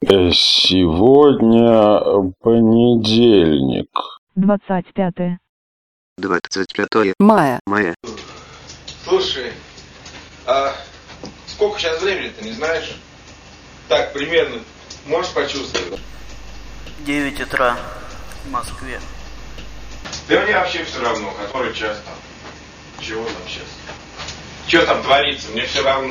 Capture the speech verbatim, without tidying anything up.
Сегодня понедельник. двадцать пятое. двадцать пятое мая. мая. Слушай, а сколько сейчас времени-то, не знаешь? Так, примерно, можешь почувствовать? девять утра в Москве. Да мне вообще все равно, который час там. Чего там сейчас? Что там творится, мне все равно.